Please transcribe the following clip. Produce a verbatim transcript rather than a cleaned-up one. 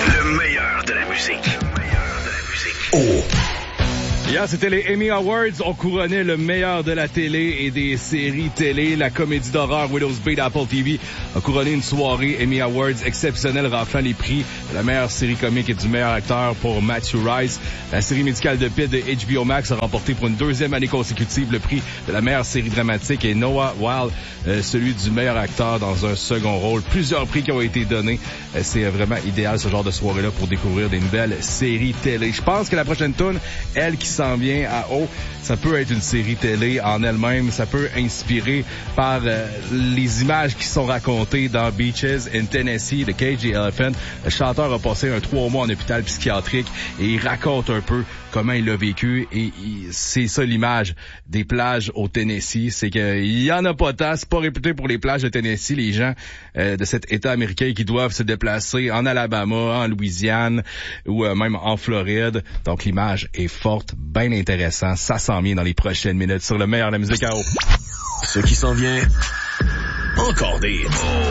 Le meilleur de la musique. Le meilleur de la musique. Oh. Hier, c'était les Emmy Awards. On couronnait le meilleur de la télé et des séries télé. La comédie d'horreur Widow's Bait d'Apple T V a couronné une soirée Emmy Awards exceptionnelle, raflant les prix de la meilleure série comique et du meilleur acteur pour Matthew Rice. La série médicale de Pitt de H B O Max a remporté pour une deuxième année consécutive le prix de la meilleure série dramatique et Noah Wyle, euh, celui du meilleur acteur dans un second rôle. Plusieurs prix qui ont été donnés. Euh, c'est vraiment idéal ce genre de soirée-là pour découvrir des nouvelles séries télé. Je pense que la prochaine tourne, elle qui s'en vient à haut, ça peut être une série télé en elle-même. Ça peut inspirer par euh, les images qui sont racontées dans Beaches in Tennessee de Cage the Elephant. Le chanteur a passé un trois mois en hôpital psychiatrique et il raconte un peu comment il l'a vécu et il, c'est ça l'image des plages au Tennessee. C'est qu'il y en a pas tant. C'est pas réputé pour les plages de Tennessee. Les gens euh, de cet État américain qui doivent se déplacer en Alabama, en Louisiane ou euh, même en Floride. Donc l'image est forte, bien intéressant. Ça s'en vient dans les prochaines minutes sur le meilleur de la musique à haut. Ce qui s'en vient, encore des